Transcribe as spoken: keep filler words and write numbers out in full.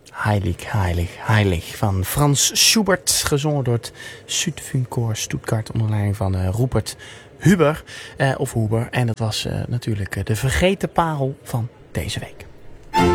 Heilig, heilig, heilig van Franz Schubert, gezongen door het Südfünkoor Stuttgart onder leiding van uh, Rupert Huber, uh, of Huber. En dat was uh, natuurlijk uh, de vergeten parel van deze week.